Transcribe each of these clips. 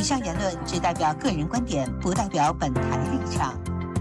上言论只代表个人观点，不代表本台立场。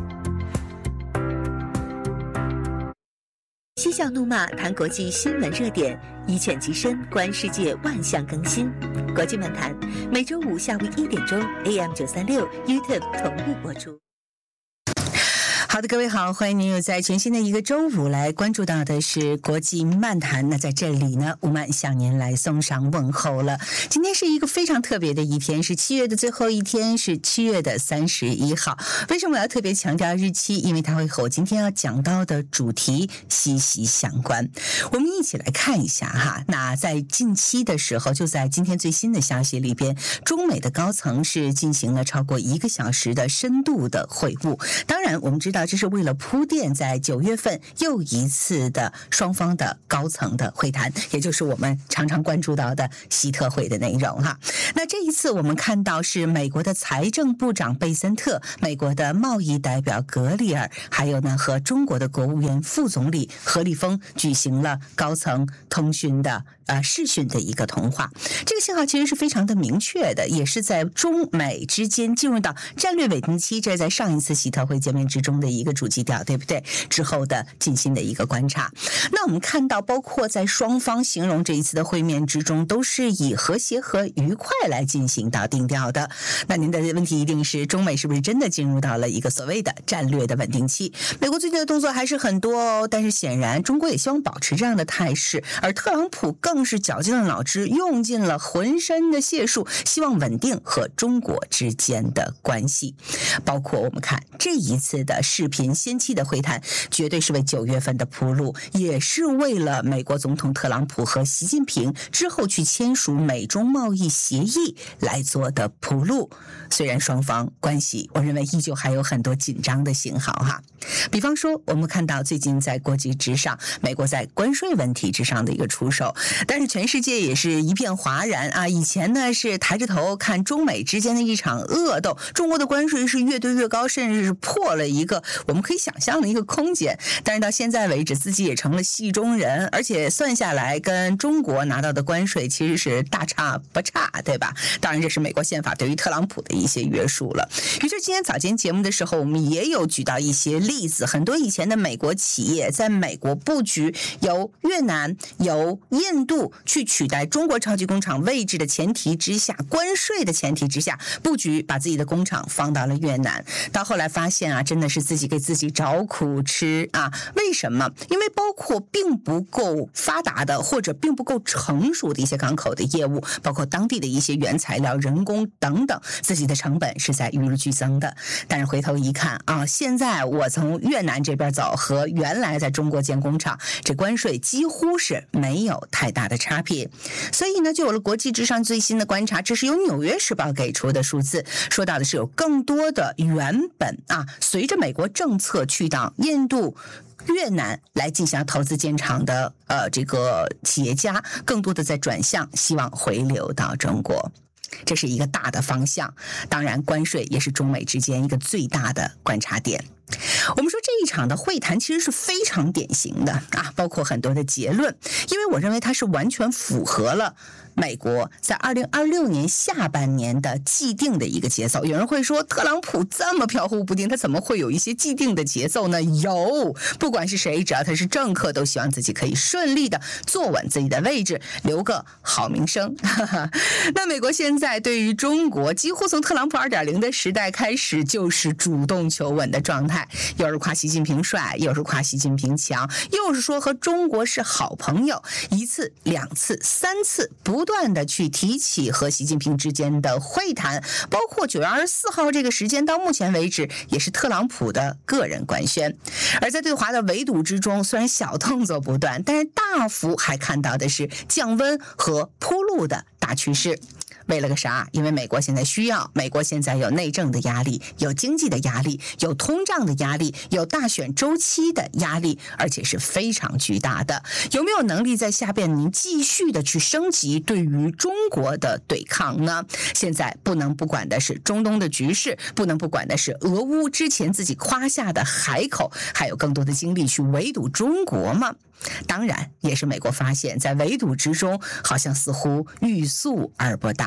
嬉笑怒骂，谈国际新闻热点，以浅及深，观世界万象更新。国际漫谈，每周五下午1点钟 ，AM936 YouTube 同步播出。好的，各位好，欢迎您又在全新的一个周五来关注到的是国际漫谈。那在这里呢，吴曼向您来送上问候了。今天是一个非常特别的一天，是7月的最后一天，是7月的31号。为什么我要特别强调日期？因为它会和我今天要讲到的主题息息相关。我们一起来看一下哈。那在近期的时候，就在今天最新的消息里边，中美的高层是进行了超过1个小时的深度的会晤。当然，我们知道这是为了铺垫在9月份又一次的双方的高层的会谈，也就是我们常常关注到的习特会的内容哈。那这一次我们看到是美国的财政部长贝森特、美国的贸易代表格里尔，还有呢和中国的国务院副总理何立峰举行了高层通讯的视讯的一个通话。这个信号其实是非常的明确的，也是在中美之间进入到战略稳定期，这在上一次习特会见面之中的一个主基调，对不对？之后的进行的一个观察。那我们看到包括在双方形容这一次的会面之中，都是以和谐和愉快来进行到定调的。那您的问题一定是中美是不是真的进入到了一个所谓的战略的稳定期？美国最近的动作还是很多哦，但是显然中国也希望保持这样的态势，而特朗普更是绞尽了脑汁，用尽了浑身的解数，希望稳定和中国之间的关系。包括我们看这一次的视频先期的会谈，绝对是为9月份的铺路，也是为了美国总统特朗普和习近平之后去签署美中贸易协议来做的铺路。虽然双方关系我认为依旧还有很多紧张的信号哈，比方说我们看到最近在国际之上，美国在关税问题之上的一个出手，但是全世界也是一片哗然啊！以前呢是抬着头看中美之间的一场恶斗，中国的关税是越对越高，甚至是破了一个我们可以想象的一个空间。但是到现在为止，自己也成了戏中人，而且算下来跟中国拿到的关税其实是大差不差，对吧？当然这是美国宪法对于特朗普的一些约束了。于是今天早间节目的时候，我们也有举到一些例子，很多以前的美国企业在美国布局，由越南、由印度去取代中国超级工厂位置的前提之下，关税的前提之下布局，把自己的工厂放到了越南。到后来发现啊，真的是自己给自己找苦吃啊！为什么？因为包括并不够发达的或者并不够成熟的一些港口的业务，包括当地的一些原材料、人工等等，自己的成本是在与日俱增的。但是回头一看啊，现在我从越南这边走和原来在中国建工厂，这关税几乎是没有太大的差别。所以呢，就有了国际之上最新的观察，这是由《纽约时报》给出的数字，说到的是有更多的原本随着美国政策去到印度、越南来进行投资建厂的这个企业家，更多的在转向，希望回流到中国。这是一个大的方向，当然关税也是中美之间一个最大的观察点。我们说这一场的会谈其实是非常典型的啊，包括很多的结论，因为我认为它是完全符合了美国在2026年下半年的既定的一个节奏。有人会说，特朗普这么飘忽不定，他怎么会有一些既定的节奏呢？有，不管是谁，只要他是政客，都希望自己可以顺利的坐稳自己的位置，留个好名声。那美国现在对于中国，几乎从特朗普 2.0 的时代开始，就是主动求稳的状态，又是夸习近平帅，又是夸习近平强，又是说和中国是好朋友，一次、2次、3次不断的去提起和习近平之间的会谈，包括9月24号这个时间到目前为止也是特朗普的个人官宣。而在对华的围堵之中，虽然小动作不断，但是大幅还看到的是降温和铺路的大趋势。为了个啥？因为美国现在需要，美国现在有内政的压力，有经济的压力，有通胀的压力，有大选周期的压力，而且是非常巨大的。有没有能力在下边您继续的去升级对于中国的对抗呢？现在不能不管的是中东的局势，不能不管的是俄乌之前自己夸下的海口，还有更多的精力去围堵中国吗？当然也是美国发现在围堵之中好像似乎欲速而不达。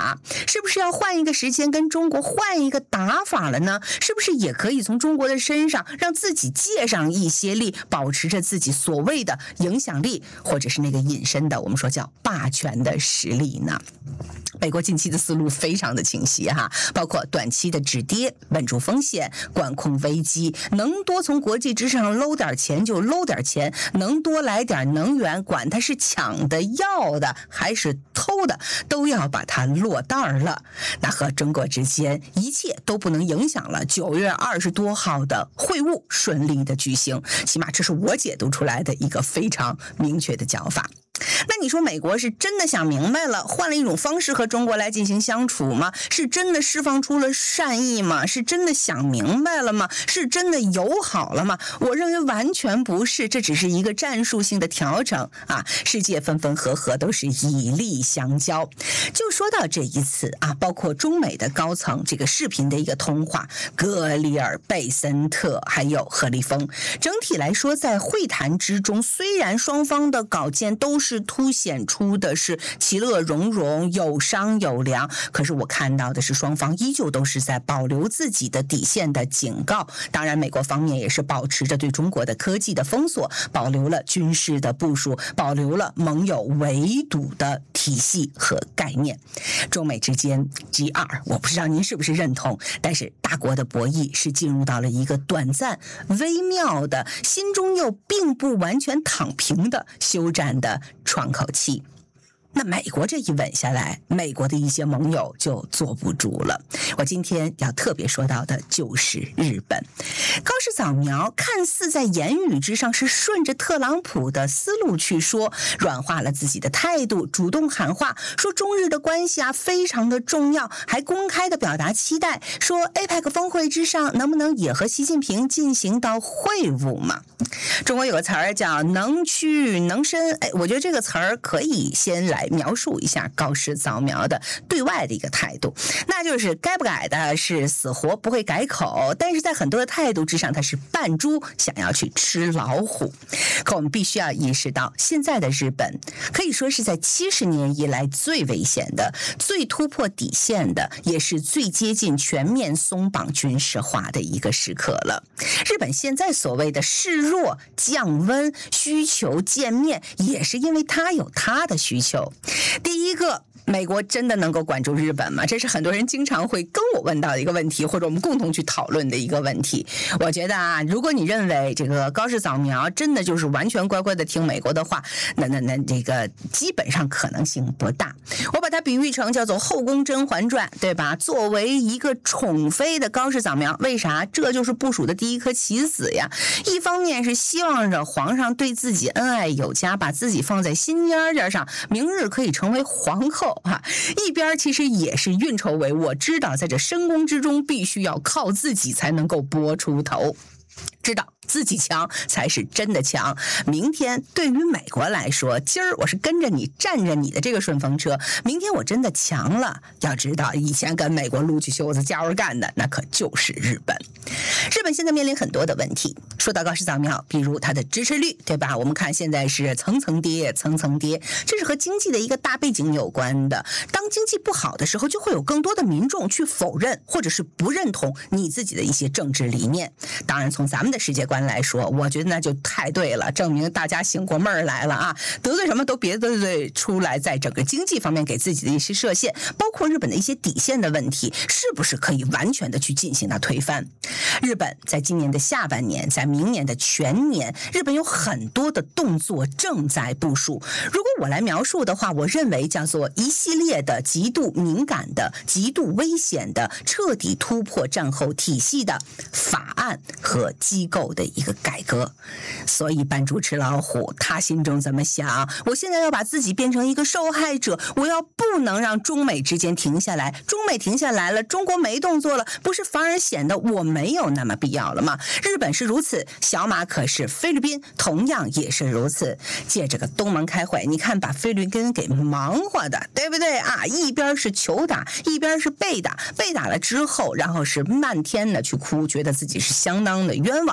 法？是不是要换一个时间跟中国换一个打法了呢？是不是也可以从中国的身上让自己借上一些力，保持着自己所谓的影响力，或者是那个隐身的我们说叫霸权的实力呢？美国近期的思路非常的清晰哈，包括短期的止跌、稳住风险、管控危机，能多从国际之上搂点钱就搂点钱，能多来点能源，管它是抢的、要的还是偷的，都要把它落袋儿了。那和中国之间一切都不能影响了9月20多号的会晤顺利的举行，起码这是我解读出来的一个非常明确的讲法。那你说美国是真的想明白了，换了一种方式和中国来进行相处吗？是真的释放出了善意吗？是真的想明白了吗？是真的友好了吗？我认为完全不是，这只是一个战术性的调整啊！世界分分合合都是以利相交。就说到这一次啊，包括中美的高层这个视频的一个通话，格里尔、贝森特还有何立峰，整体来说在会谈之中，虽然双方的稿件都是凸显出的是其乐融融、有商有量，可是我看到的是双方依旧都是在保留自己的底线的警告。当然美国方面也是保持着对中国的科技的封锁，保留了军事的部署，保留了盟友围堵的体系和概念。中美之间 G2 我不知道您是不是认同，但是大国的博弈是进入到了一个短暂微妙的，心中又并不完全躺平的休战的喘口气。那美国这一稳下来，美国的一些盟友就坐不住了。我今天要特别说到的就是日本。高市早苗看似在言语之上是顺着特朗普的思路去说，软化了自己的态度，主动喊话说中日的关系啊非常的重要，还公开的表达期待，说 APEC 峰会之上能不能也和习近平进行到会晤嘛？中国有个词儿叫能屈能伸，我觉得这个词儿可以先来描述一下高市早苗的对外的一个态度，那就是该不改的是死活不会改口，但是在很多的态度之上他是扮猪想要去吃老虎。可我们必须要意识到，现在的日本可以说是在70年以来最危险的、最突破底线的，也是最接近全面松绑军事化的一个时刻了。日本现在所谓的示弱、降温、需求见面，也是因为它有它的需求。第一个，美国真的能够管住日本吗？这是很多人经常会跟我问到的一个问题，或者我们共同去讨论的一个问题。我觉得啊，如果你认为这个高市早苗真的就是完全乖乖的听美国的话，那这个基本上可能性不大。我把它比喻成叫做后宫甄嬛传，对吧？作为一个宠妃的高市早苗，为啥？这就是部署的第一颗棋子呀。一方面是希望着皇上对自己恩爱有加，把自己放在心尖上，明日可以成为皇后啊。一边其实也是运筹帷幄，知道在这深宫之中必须要靠自己才能够搏出头，知道自己强才是真的强。明天对于美国来说，今儿我是跟着你站着你的这个顺风车，明天我真的强了，要知道以前跟美国撸起袖子加油干的那可就是日本。日本现在面临很多的问题，说到高市早苗，比如它的支持率，对吧？我们看现在是层层跌，这是和经济的一个大背景有关的。当经济不好的时候，就会有更多的民众去否认或者是不认同你自己的一些政治理念。当然从咱们的世界观来说，我觉得那就太对了，证明大家醒过闷儿来了啊！得罪什么都别得罪出来，在整个经济方面给自己的一些设限，包括日本的一些底线的问题，是不是可以完全的去进行它推翻？日本在今年的下半年，在明年的全年，日本有很多的动作正在部署。如果我来描述的话，我认为叫做一系列的极度敏感的、极度危险的、彻底突破战后体系的法案和机构的一个改革。所以扮猪吃老虎，他心中怎么想？我现在要把自己变成一个受害者，我要不能让中美之间停下来，中美停下来了，中国没动作了，不是反而显得我没有那么必要了吗？日本是如此，小马可是菲律宾同样也是如此。借这个东盟开会，你看把菲律宾给忙活的，对不对啊？一边是求打，一边是被打，被打了之后，然后是漫天的去哭，觉得自己是相当的冤枉。他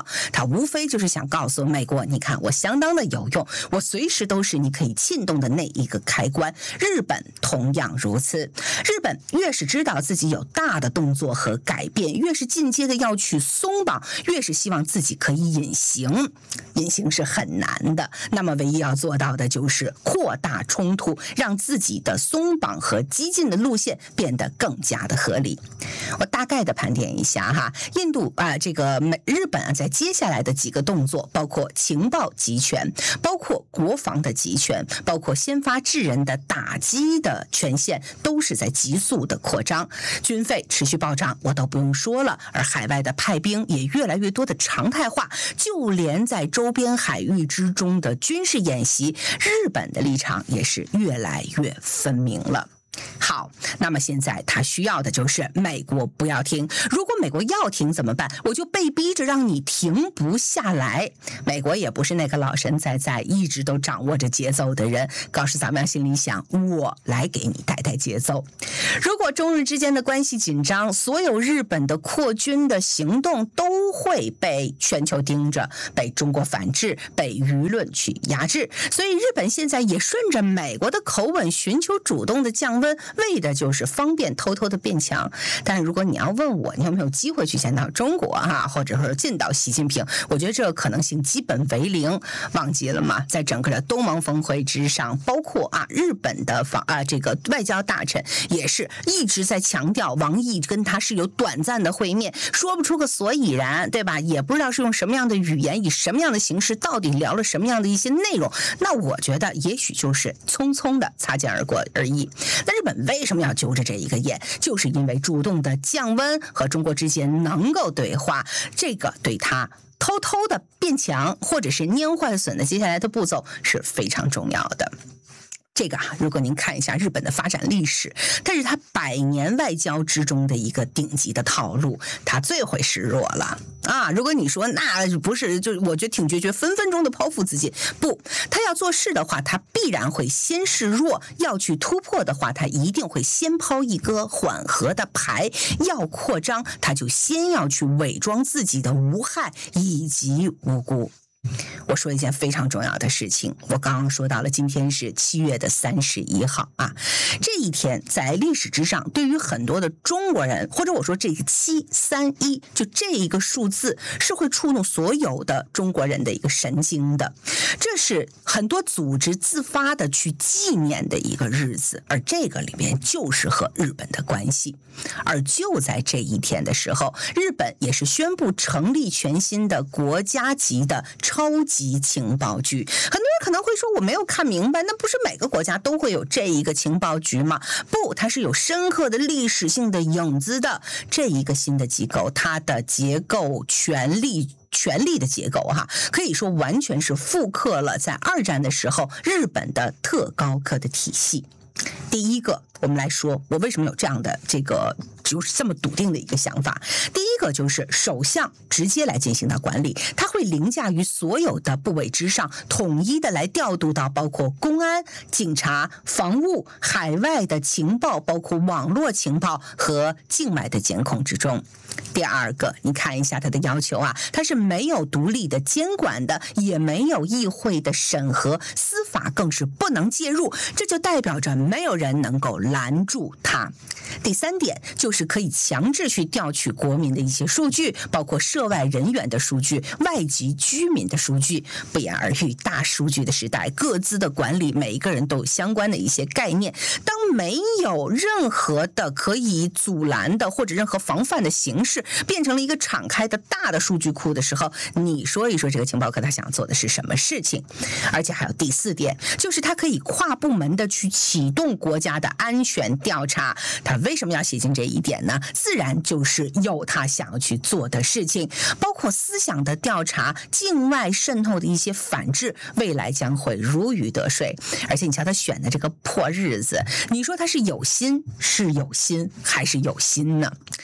无非就是想告诉美国，你看我相当的有用，我随时都是你可以沁动的那一个开关。日本同样如此，日本越是知道自己有大的动作和改变，越是进阶的要去松绑，越是希望自己可以隐形。隐形是很难的，那么唯一要做到的就是扩大冲突，让自己的松绑和激进的路线变得更加的合理。我大概的盘点一下哈，印度日本在接下来的几个动作，包括情报集权，包括国防的集权，包括先发制人的打击的权限，都是在急速的扩张，军费持续暴涨，我都不用说了，而海外的派兵也越来越多的常态化，就连在周边海域之中的军事演习，日本的立场也是越来越分明了。好，那么现在他需要的就是美国不要停。如果美国要停怎么办？我就被逼着让你停不下来。美国也不是那个老神在在一直都掌握着节奏的人，高市早苗心里想，我来给你带带节奏。如果中日之间的关系紧张，所有日本的扩军的行动都会被全球盯着，被中国反制，被舆论去压制。所以日本现在也顺着美国的口吻寻求主动的降温，为的就是方便偷偷的变强。但如果你要问我，你有没有机会去见到中国或者说见到习近平，我觉得这个可能性基本为零。忘记了吗？在整个的东盟峰会之上，包括日本的这个外交大臣也是一直在强调，王毅跟他是有短暂的会面，说不出个所以然，对吧？也不知道是用什么样的语言，以什么样的形式，到底聊了什么样的一些内容。那我觉得也许就是匆匆的擦肩而过而已。那日本为什么要揪着这一个眼？就是因为主动的降温和中国之间能够对话，这个对他偷偷的变强或者是蔫坏损的接下来的步骤是非常重要的。这个如果您看一下日本的发展历史，它是它100年外交之中的一个顶级的套路，它最会示弱了如果你说那不是，就我觉得挺决绝，分分钟的剖腹自尽。不，他要做事的话，他必然会先示弱；要去突破的话，他一定会先抛一个缓和的牌；要扩张，他就先要去伪装自己的无害以及无辜。我说一件非常重要的事情，我刚刚说到了，今天是7月31号这一天在历史之上，对于很多的中国人，或者我说这个731，就这一个数字是会触动所有的中国人的一个神经的，这是很多组织自发的去纪念的一个日子，而这个里面就是和日本的关系。而就在这一天的时候，日本也是宣布成立全新的国家级的超级情报局。很多人可能会说，我没有看明白，那不是每个国家都会有这一个情报局吗？不，它是有深刻的历史性的影子的。这一个新的机构，它的结构、权力的结构可以说完全是复刻了在2战的时候日本的特高科的体系。第一个，我们来说我为什么有这样的就是这么笃定的一个想法。第一个就是首相直接来进行到管理，他会凌驾于所有的部委之上，统一的来调度到包括公安、警察、防务、海外的情报，包括网络情报和境外的监控之中。第二个，你看一下他的要求他是没有独立的监管的，也没有议会的审核，司法更是不能介入，这就代表着没有人能够拦住他。第三点就是可以强制去调取国民的一些数据，包括涉外人员的数据、外籍居民的数据。不言而喻，大数据的时代，各自的管理，每一个人都有相关的一些概念。当没有任何的可以阻拦的或者任何防范的形式，变成了一个敞开的大的数据库的时候，你说一说这个情报科他想做的是什么事情？而且还有第4点，就是他可以跨部门的去启动国家的安全调查。他为什么要写进这一点呢？自然就是有他想要去做的事情，包括思想的调查、境外渗透的一些反制，未来将会如鱼得水。而且你瞧他选的这个破日子，你说他是有心还是有心呢？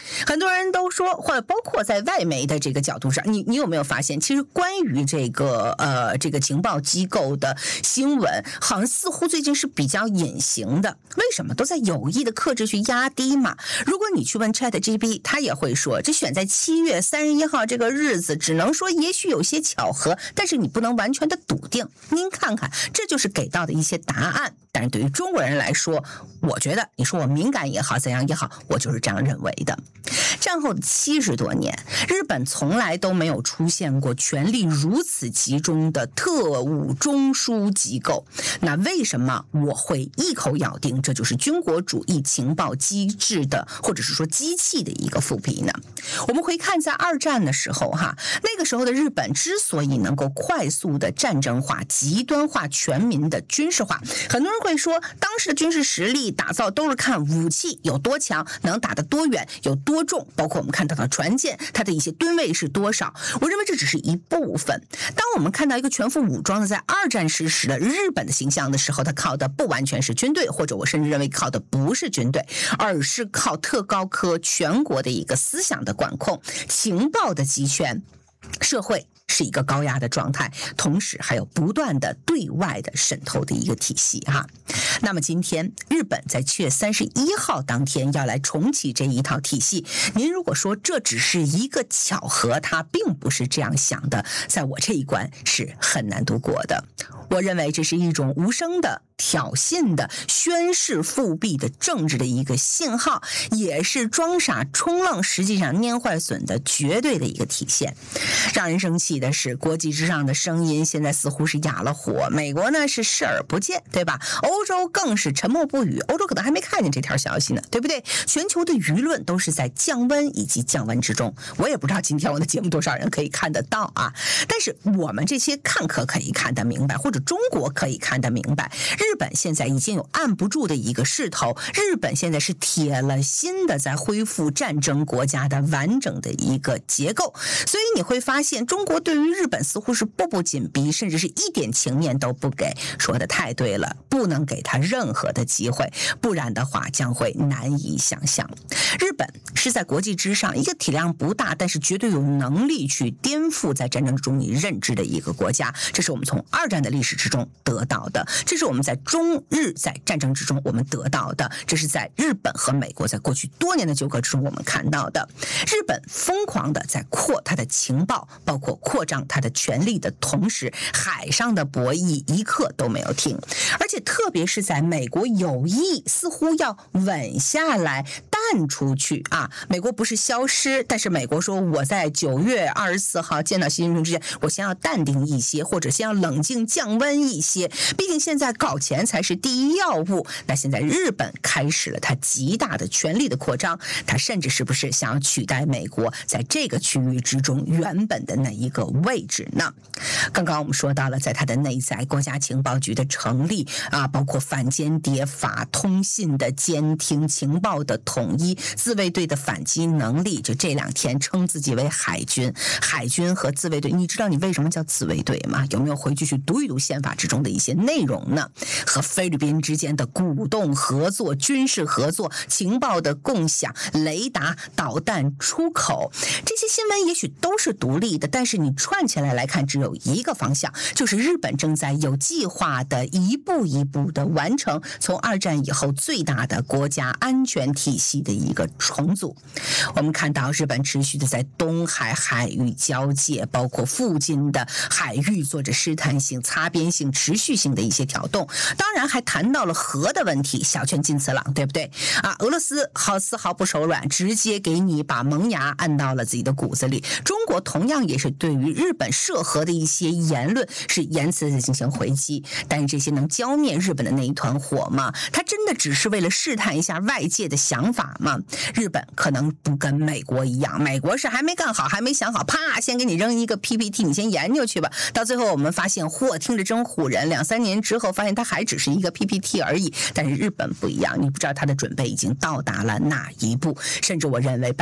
很多人都说，或者包括在外媒的这个角度上，你有没有发现，其实关于这个情报机构的新闻，好像似乎最近是比较隐形的。为什么？都在有意的克制去压低嘛。如果你去问 ChatGPT， 他也会说，这选在7月31号这个日子，只能说也许有些巧合，但是你不能完全的笃定。您看看，这就是给到的一些答案。但是对于中国人来说，我觉得你说我敏感也好，怎样也好，我就是这样认为的。战后的70多年，日本从来都没有出现过权力如此集中的特务中枢机构。那为什么我会一口咬定这就是军国主义情报机制的，或者是说机器的一个伏笔呢？我们回看在二战的时候那个时候的日本之所以能够快速的战争化、极端化、全民的军事化，很多人会说当时的军事实力打造都是看武器有多强，能打得多远，有多重，包括我们看到的船舰，它的一些吨位是多少。我认为这只是一部分。当我们看到一个全副武装的在二战时的日本的形象的时候，它靠的不完全是军队，或者我甚至认为靠的不是军队，而是靠特高科全国的一个思想的管控、情报的集权，社会是一个高压的状态，同时还有不断的对外的渗透的一个体系那么今天日本在7月31号当天要来重启这一套体系，您如果说这只是一个巧合，它并不是这样想的，在我这一关是很难度过的。我认为这是一种无声的挑衅的宣示复辟的政治的一个信号，也是装傻充愣实际上蔫坏损的绝对的一个体现。让人生气的是，国际之上的声音现在似乎是哑了火，美国呢是视而不见，对吧？欧洲更是沉默不语，欧洲可能还没看见这条消息呢，对不对？全球的舆论都是在降温以及降温之中。我也不知道今天我的节目多少人可以看得到但是我们这些看客可以看得明白，或者中国可以看得明白，日本现在已经有按不住的一个势头，日本现在是铁了心的在恢复战争国家的完整的一个结构。所以你会发现，中国对于日本似乎是步步紧逼，甚至是一点情面都不给。说的太对了，不能给他任何的机会，不然的话将会难以想象。日本是在国际之上一个体量不大，但是绝对有能力去颠覆在战争中你认知的一个国家。这是我们从二战的历史之中得到的，这是我们在中日在战争之中我们得到的，这是在日本和美国在过去多年的纠葛之中我们看到的。日本疯狂的在扩它的情报，包括扩张它的权力的同时，海上的博弈一刻都没有停，而且特别是在美国有意似乎要稳下来淡出去美国不是消失，但是美国说我在9月24号见到习近平之前，我先要淡定一些，或者先要冷静降温一些，毕竟现在搞钱才是第一要务。那现在日本开始了它极大的权力的扩张，它甚至是不是想要取代美国在这个区域之中原本的那一个位置呢？刚刚我们说到了在它的内在国家情报局的成立包括反间谍法、通信的监听、情报的统一、自卫队的反击能力，就这2天称自己为海军。海军和自卫队，你知道你为什么叫自卫队吗？有没有回去读一读宪法之中的一些内容呢？和菲律宾之间的鼓动合作、军事合作、情报的共享、雷达、导弹出口，这些新闻也许都是独立的，但是你串起来看，只有一个方向，就是日本正在有计划的一步一步的完成从二战以后最大的国家安全体系的一个重组。我们看到日本持续的在东海海域交界，包括附近的海域做着试探性、擦边性、持续性的一些挑动，当然还谈到了核的问题，小泉进次郎，对不对俄罗斯丝毫不手软，直接给你把萌芽按到了自己的骨子里。中国同样也是对于日本涉核的一些言论是严词的进行回击，但是这些能浇灭日本的那一团火吗？它真的只是为了试探一下外界的想法吗？日本可能不跟美国一样，美国是还没干好，还没想好，啪，先给你扔一个 PPT， 你先研究去吧。到最后我们发现，听着真唬人，2-3年之后发现它还只是一个 PPT 而已。但是日本不一样，你不知道它的准备已经到达了哪一步，甚至我认为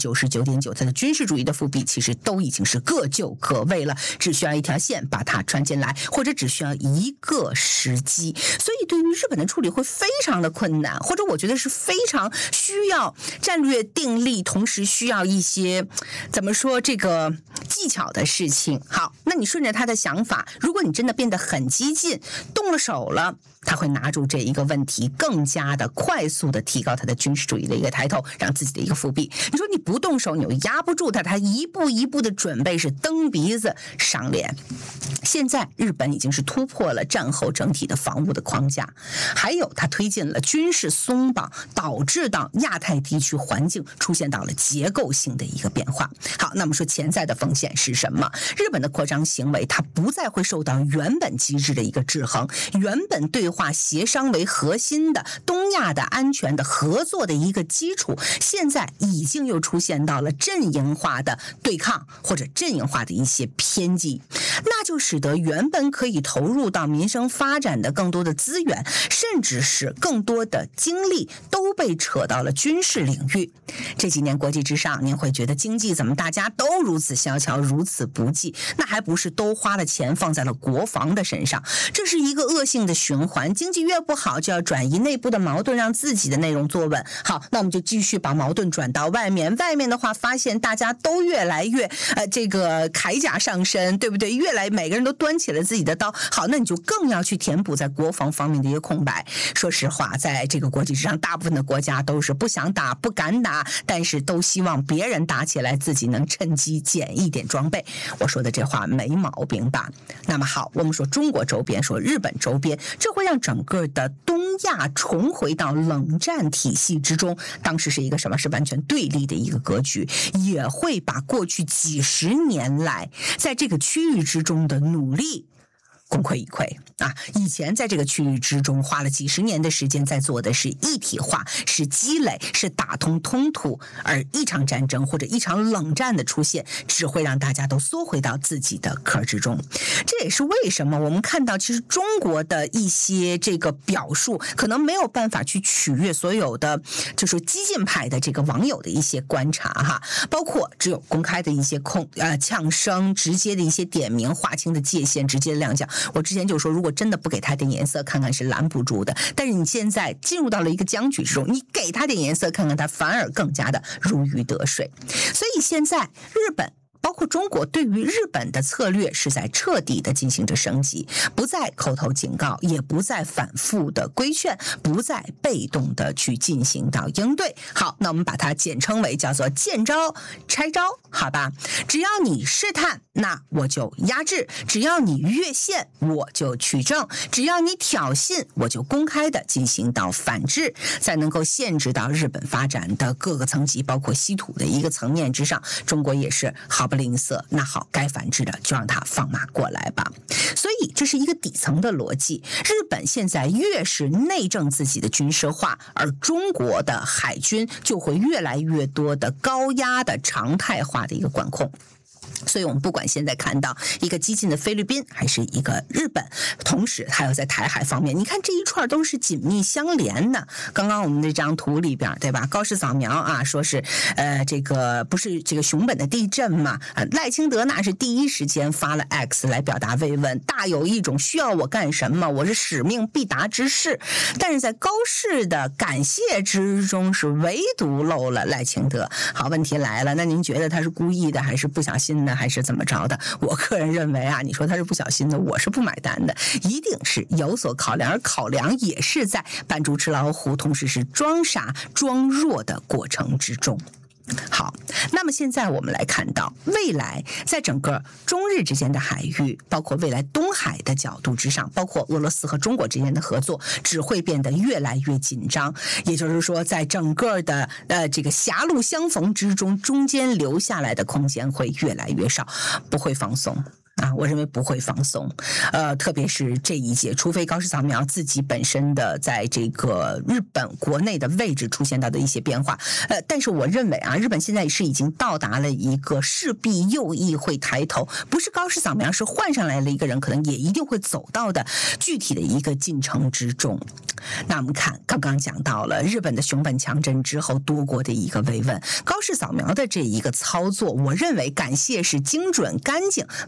99.9%它的军事主义的伏笔其实都已经是各就各位了，只需要一条线把它穿进来，或者只需要一个时机。所以对于日本的处理会非常的困难，或者我觉得是非常需需要战略定力，同时需要一些怎么说这个技巧的事情。好，那你顺着他的想法，如果你真的变得很激进，动了手了，他会拿住这一个问题，更加的快速的提高他的军事主义的一个抬头，让自己的一个复辟。你说你不动手，你又压不住他，他一步一步的准备是蹬鼻子上脸。现在日本已经是突破了战后整体的防务的框架，还有他推进了军事松绑，导致到亚太地区环境出现到了结构性的一个变化。好，那么说潜在的风险是什么？日本的扩张行为它不再会受到原本机制的一个制衡，原本对话协商为核心的东亚的安全的合作的一个基础，现在已经又出现到了阵营化的对抗或者阵营化的一些偏激，那就使得原本可以投入到民生发展的更多的资源，甚至是更多的精力都被扯到了军事领域。这几年国际之上，您会觉得经济怎么大家都如此萧条，如此不济，那还不是都花了钱放在了国防的身上？这是一个恶性的循环，经济越不好就要转移内部的矛盾，让自己的内容坐稳。好，那我们就继续把矛盾转到外面，外面的话发现大家都越来越这个铠甲上身，对不对？越来每个人都端起了自己的刀。好，那你就更要去填补在国防方面的一个空白。说实话，在这个国际之上，大部分的国家都是不想打不敢打，但是都希望别人打起来自己能趁机捡一点装备。我说的这话没毛病吧？那么好，我们说中国周边，说日本周边，这会让整个的东亚重回到冷战体系之中。当时是一个什么？是完全对立的一个格局，也会把过去几十年来在这个区域之中的努力功亏一篑啊！以前在这个区域之中花了几十年的时间在做的是一体化，是积累，是打通通途，而一场战争或者一场冷战的出现，只会让大家都缩回到自己的壳之中。这也是为什么我们看到其实中国的一些这个表述可能没有办法去取悦所有的就是激进派的这个网友的一些观察哈，包括只有公开的一些呛声，直接的一些点名，划清的界限，直接的亮相。我之前就说，如果真的不给他点颜色看看是拦不住的，但是你现在进入到了一个僵局之中，你给他点颜色看看，他反而更加的如鱼得水。所以现在日本包括中国对于日本的策略是在彻底的进行着升级，不再口头警告，也不再反复的规劝，不再被动的去进行到应对。好，那我们把它简称为叫做见招拆招，好吧？只要你试探，那我就压制；只要你越线，我就取证；只要你挑衅，我就公开的进行到反制，在能够限制到日本发展的各个层级，包括稀土的一个层面之上，中国也是毫不吝啬。那好，该反制的就让它放马过来吧。所以这是一个底层的逻辑。日本现在越是内政自己的军事化，而中国的海军就会越来越多的高压的常态化的一个管控。所以我们不管现在看到一个激进的菲律宾还是一个日本，同时还有在台海方面，你看这一串都是紧密相连的。刚刚我们这张图里边，对吧？高市扫描啊，说是这个不是这个熊本的地震嘛？赖清德那是第一时间发了 X 来表达慰问，大有一种需要我干什么，我是使命必达之势。但是在高市的感谢之中，是唯独漏了赖清德。好，问题来了，那您觉得他是故意的还是不小心的？还是怎么着的？我个人认为啊，你说他是不小心的，我是不买单的，一定是有所考量，而考量也是在扮猪吃老虎，同时是装傻装弱的过程之中。好，那么现在我们来看到未来在整个中日之间的海域，包括未来东海的角度之上，包括俄罗斯和中国之间的合作，只会变得越来越紧张。也就是说，在整个的这个狭路相逢之中，中间留下来的空间会越来越少，不会放松。我认为不会放松，特别是这一届，除非高市扫描自己本身的在这个日本国内的位置出现到的一些变化，但是我认为啊，日本现在是已经到达了一个势必右翼会抬头，不是高市扫描，是换上来了一个人，可能也一定会走到的具体的一个进程之中。那我们看刚刚讲到了日本的熊本强震之后多国的一个慰问，高市扫描的这一个操作，我认为感谢是精准干净，唯独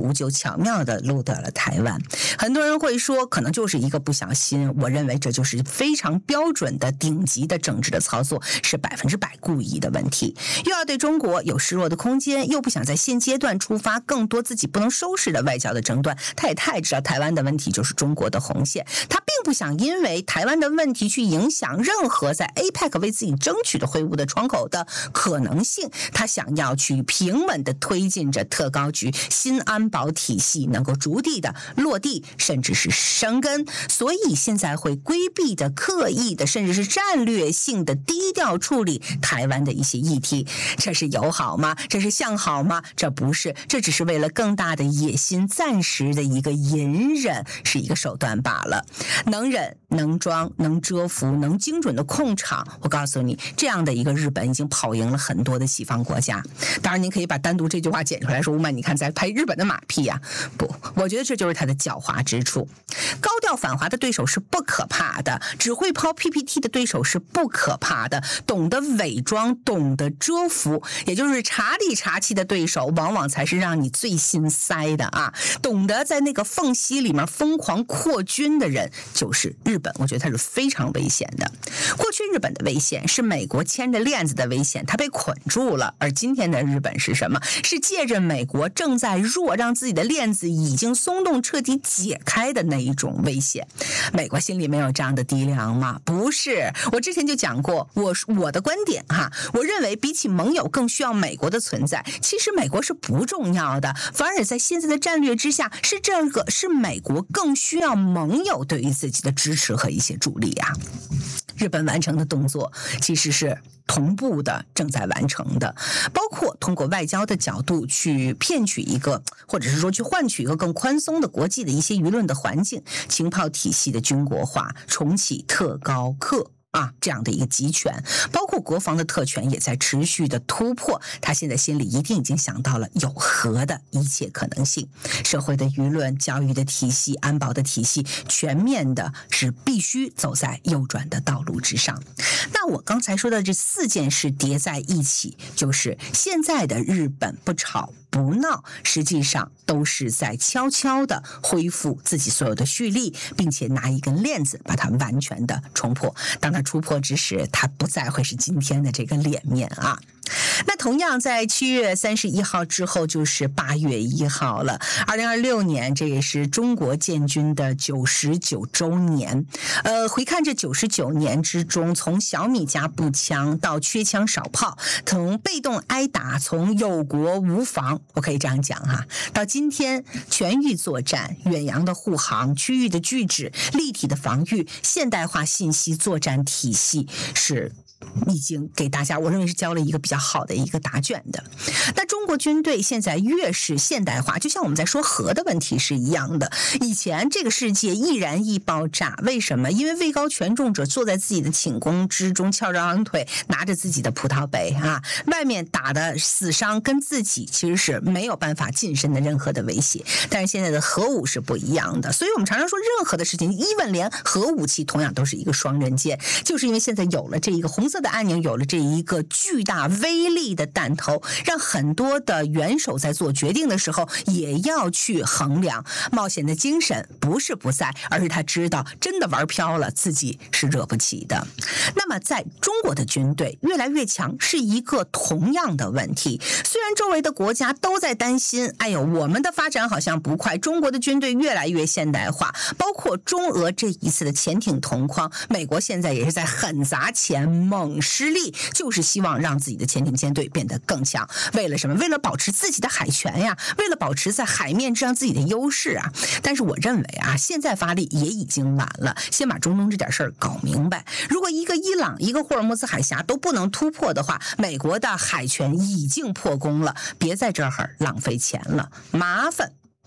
图就巧妙地录得了台湾。很多人会说可能就是一个不小心，我认为这就是非常标准的顶级的政治的操作，是100%故意的问题。又要对中国有示弱的空间，又不想在现阶段触发更多自己不能收拾的外交的争端，他也太知道台湾的问题就是中国的红线，他并不想因为台湾的问题去影响任何在 APEC 为自己争取的会晤的窗口的可能性，他想要去平稳地推进着特高局新安保体系能够逐地的落地，甚至是生根，所以现在会规避的、刻意的，甚至是战略性的低调处理台湾的一些议题。这是友好吗？这是向好吗？这不是，这只是为了更大的野心，暂时的一个隐忍，是一个手段罢了。能忍能装能蛰伏能精准的控场，我告诉你，这样的一个日本已经跑赢了很多的西方国家。当然您可以把单独这句话剪出来说，吴曼你看在拍日本的马屁啊，不，我觉得这就是他的狡猾之处。高调反华的对手是不可怕的，只会抛 PPT 的对手是不可怕的，懂得伪装懂得蛰伏，也就是查里查气的对手往往才是让你最心塞的啊！懂得在那个缝隙里面疯狂扩军的人就是日本，我觉得它是非常危险的。过去日本的危险是美国牵着链子的危险，它被捆住了，而今天的日本是什么？是借着美国正在弱，让自己的链子已经松动彻底解开的那一种危险。美国心里没有这样的低量吗？不是，我之前就讲过，我的观点哈，我认为比起盟友更需要美国的存在。其实美国是不重要的，反而在现在的战略之下，是美国更需要盟友对于自己的支持和一些助力啊。日本完成的动作其实是同步的，正在完成的，包括通过外交的角度去骗取一个，或者是说去换取一个更宽松的国际的一些舆论的环境，情报体系的军国化，重启特高课这样的一个集权，包括国防的特权也在持续的突破。他现在心里一定已经想到了有核的一切可能性，社会的舆论、教育的体系、安保的体系，全面的是必须走在右转的道路之上。那我刚才说的这4件事叠在一起，就是现在的日本不吵不闹，实际上都是在悄悄的恢复自己所有的蓄力，并且拿一根链子把它完全的冲破。当它突破之时，它不再会是今天的这个脸面啊。那同样在7月31号之后就是8月1号了，2026年这也是中国建军的99周年。回看这99年之中，从小米加步枪到缺枪少炮，从被动挨打，从有国无防，我可以这样讲哈，到今天全域作战、远洋的护航、区域的拒止、立体的防御、现代化信息作战体系，是已经给大家我认为是交了一个比较好的一个答卷的。那中国军队现在越是现代化，就像我们在说核的问题是一样的，以前这个世界易燃易爆炸，为什么？因为位高权重者坐在自己的寝宫之中，翘着二郎腿，拿着自己的葡萄杯外面打的死伤跟自己其实是没有办法近身的任何的威胁。但是现在的核武是不一样的，所以我们常常说任何的事情，even连核武器同样都是一个双刃剑，就是因为现在有了这一个红色的按钮，有了这一个巨大威力的弹头，让很多的元首在做决定的时候也要去衡量。冒险的精神不是不在，而是他知道真的玩飘了自己是惹不起的。那么在中国的军队越来越强是一个同样的问题，虽然周围的国家都在担心，哎呦我们的发展好像不快，中国的军队越来越现代化，包括中俄这一次的潜艇同框，美国现在也是在狠砸钱猛施力，就是希望让自己的潜艇舰队变得更强。为了什么？为了保持自己的海权呀，为了保持在海面上自己的优势啊。但是我认为现在发力也已经晚了，先把中东这点事儿搞明白。如果一个伊朗一个霍尔木兹海峡都不能突破的话，美国的海权已经破功了，别在这儿浪费钱了，麻烦。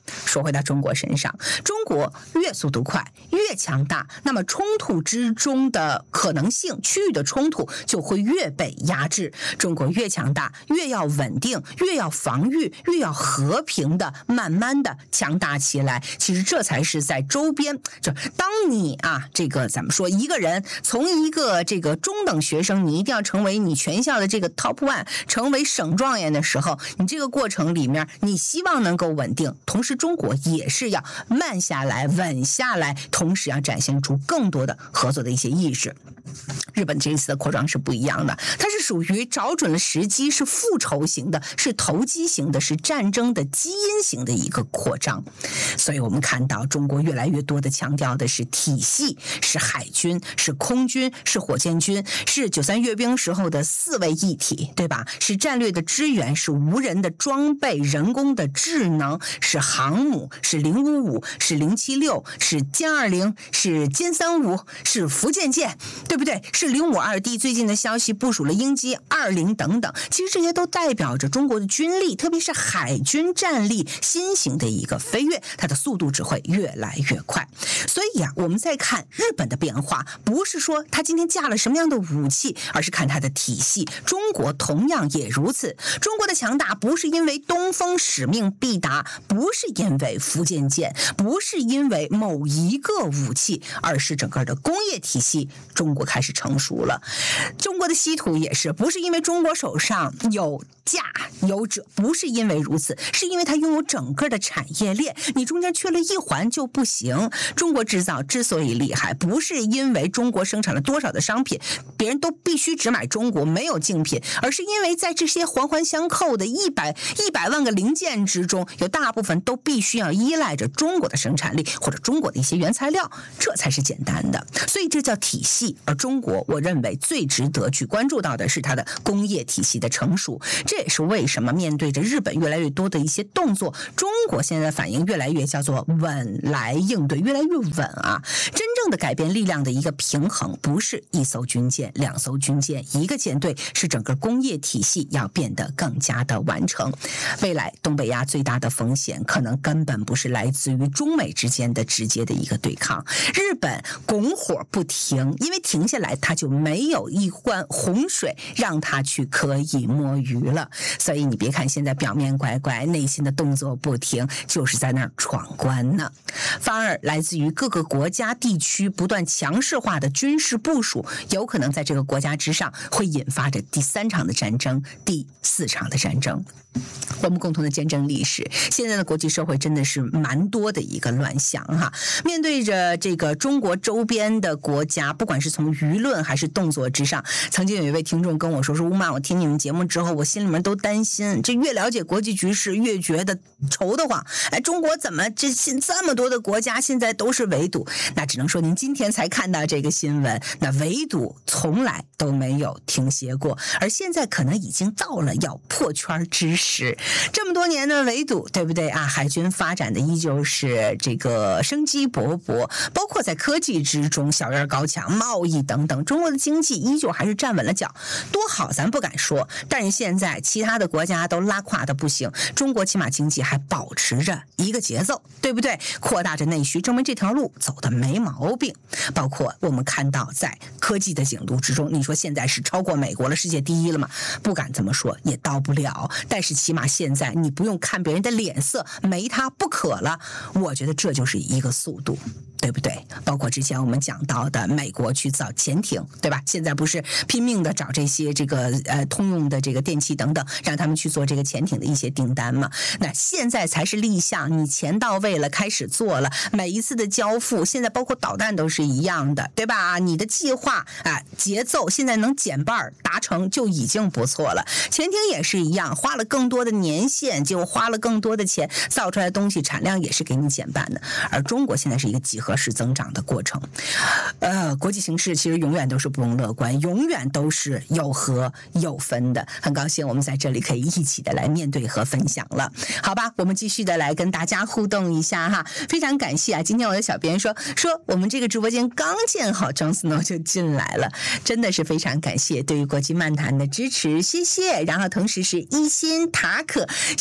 说回到中国身上，中国越速度快越强大，那么冲突之中的可能性，区域的冲突就会越被压制。中国越强大，越要稳定，越要防御，越要和平的慢慢的强大起来。其实这才是在周边，就当你这个咱们说一个人从一个这个中等学生，你一定要成为你全校的这个 top one， 成为省状元的时候，你这个过程里面你希望能够稳定，同时中国也是要慢下来稳下来，同时要展现出更多的合作的一些意识。日本这一次的扩张是不一样的，它是属于找准了时机，是复仇型的，是投机型的，是战争的基因型的一个扩张。所以我们看到中国越来越多的强调的是体系，是海军，是空军，是火箭军，是93阅兵时候的4位一体，对吧？是战略的支援，是无人的装备，人工的智能，是航母，是055，是076，是歼20，是歼35，是福建舰，对不对？是052D， 最近的消息部署了鹰击20等等，其实这些都代表着中国的军力，特别是海军战力新型的一个飞跃，它的速度只会越来越快。所以我们再看日本的变化，不是说它今天架了什么样的武器，而是看它的体系。中国同样也如此，中国的强大不是因为东风使命必达，不是因为福建舰，不是因为某一个武器，而是整个的工业体系中国开始成熟了。中国的稀土也是，不是因为中国手上有价有者，不是因为如此，是因为它拥有整个的产业链，你中间缺了一环就不行。中国制造之所以厉害，不是因为中国生产了多少的商品，别人都必须只买中国，没有竞品，而是因为在这些环环相扣的100万个零件之中，有大部分都必须要依赖着中国的生产力或者中国的一些原材料，这才是简单的。所以这叫体系。而中国我认为最值得去关注到的是它的工业体系的成熟，这也是为什么面对着日本越来越多的一些动作，中国现在的反应越来越叫做稳来应对，越来越稳啊。真正的改变力量的一个平衡，不是1艘军舰、2艘军舰、1个舰队，是整个工业体系要变得更加的完成。未来东北亚最大的风险可能根本不是来自于中美之间的直接的一个对抗，日本拱火不停，因为停下来它就没有一罐洪水让它去可以摸鱼了。所以你别看现在表面乖乖，内心的动作不停，就是在那儿闯关呢。反而来自于各个国家地区不断强势化的军事部署，有可能在这个国家之上会引发着第3场的战争、第4场的战争。我们共同的见证历史，现在的国际社会真的是蛮多的一个乱象哈。面对着这个中国周边的国家，不管是从舆论还是动作之上，曾经有一位听众跟我说乌妈，我听你们节目之后，我心里面都担心，这越了解国际局势越觉得愁得慌。中国怎么这么多的国家现在都是围堵？那只能说您今天才看到这个新闻，那围堵从来都没有停歇过，而现在可能已经到了要破圈之时。这么多年的围堵，对不对啊？海军发展的依旧是这个生机勃勃，包括在科技之中小院高墙、贸易等等，中国的经济依旧还是站稳了脚。多好咱不敢说，但是现在其他的国家都拉垮的不行，中国起码经济还保持着一个节奏，对不对？扩大着内需，证明这条路走的没毛病。包括我们看到在科技的景度之中，你说现在是超过美国了，世界第一了吗？不敢这么说，也到不了，但是起码现在你不用看别人的脸色，没它不可了。我觉得这就是一个速度，对不对？包括之前我们讲到的美国去造潜艇，对吧？现在不是拼命的找这些这个通用的这个电器等等，让他们去做这个潜艇的一些订单嘛。那现在才是立项，你钱到位了，开始做了，每一次的交付，现在包括导弹都是一样的，对吧？你的计划节奏现在能减半达成就已经不错了。潜艇也是一样，花了更多的年限，就花了更多的钱，造出来的东西产量也是给你减半的。而中国现在是一个几何式增长的过程，国际形势其实永远都是不容乐观，永远都是有和有分的。很高兴我们在这里可以一起的来面对和分享了，好吧？我们继续的来跟大家互动一下哈，非常感谢啊！今天我的小编说我们这个直播间刚建好，Jon Snow就进来了，真的是非常感谢对于国际漫谈的支持，谢谢。然后同时是一心塔可，谢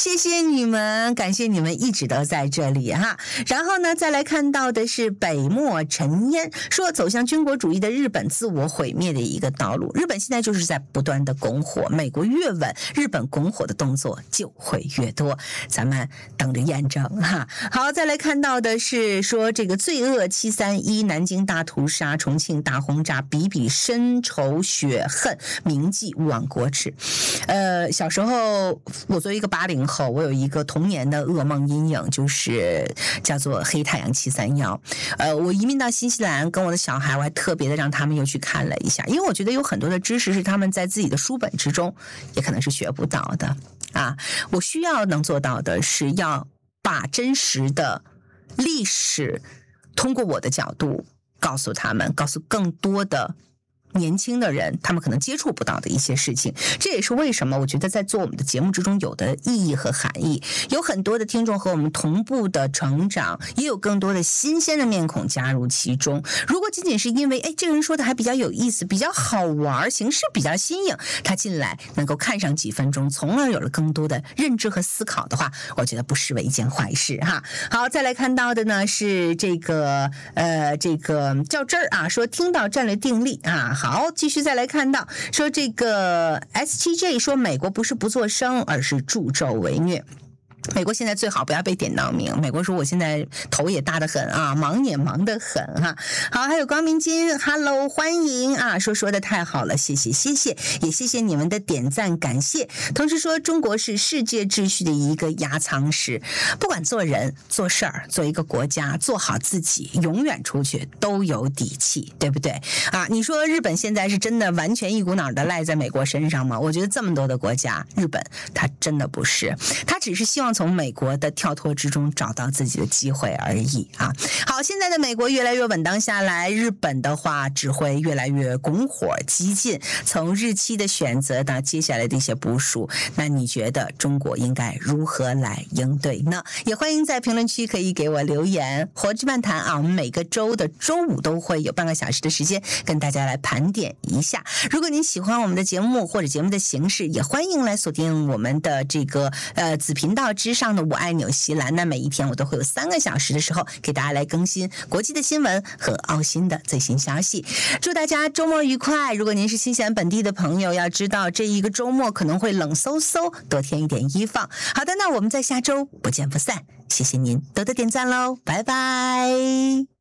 谢谢你们，感谢你们一直都在这里哈。然后呢，再来看到的是北漠尘烟，说走向军国主义的日本自我毁灭的一个道路。日本现在就是在不断的拱火，美国越稳，日本拱火的动作就会越多，咱们等着验证哈。好，再来看到的是说这个罪恶731，南京大屠杀，重庆大轰炸，笔笔深仇雪恨，铭记勿忘国耻。小时候我作为一个80后，我有一个童年的噩梦阴影，就是叫做黑太阳731。我移民到新西兰，跟我的小孩，我还特别的让他们又去看了一下，因为我觉得有很多的知识是他们在自己的书本之中也可能是学不到的啊。我需要能做到的是要把真实的历史通过我的角度告诉他们，告诉更多的年轻的人，他们可能接触不到的一些事情。这也是为什么我觉得在做我们的节目之中有的意义和含义。有很多的听众和我们同步的成长，也有更多的新鲜的面孔加入其中。如果仅仅是因为这个人说的还比较有意思，比较好玩，形式比较新颖，他进来能够看上几分钟，从而有了更多的认知和思考的话，我觉得不失为一件坏事哈。好，再来看到的呢是这个较真儿啊，说听到战略定力啊。好，继续再来看到说这个 S7J 说美国不是不作声，而是助纣为虐。美国现在最好不要被点到名。美国说我现在头也大得很啊，忙也忙得很哈。好，还有光明金 ，Hello， 欢迎啊，说的太好了，谢谢，也谢谢你们的点赞，感谢。同时说中国是世界秩序的一个压舱石，不管做人做事儿，做一个国家，做好自己，永远出去都有底气，对不对啊？你说日本现在是真的完全一股脑的赖在美国身上吗？我觉得这么多的国家，日本它真的不是，它只是希望从美国的跳脱之中找到自己的机会而已啊！好，现在的美国越来越稳当下来，日本的话只会越来越拱火激进。从日期的选择到接下来的一些部署，那你觉得中国应该如何来应对呢？也欢迎在评论区可以给我留言。活着漫谈啊，我们每个周的周五都会有半个小时的时间跟大家来盘点一下。如果您喜欢我们的节目或者节目的形式，也欢迎来锁定我们的这个子频道之上的我爱纽西兰。那每一天我都会有3个小时的时候给大家来更新国际的新闻和澳新的最新消息。祝大家周末愉快。如果您是新西兰本地的朋友，要知道这一个周末可能会冷飕飕，多添一点衣放。好的，那我们在下周不见不散。谢谢您多多点赞喽，拜拜。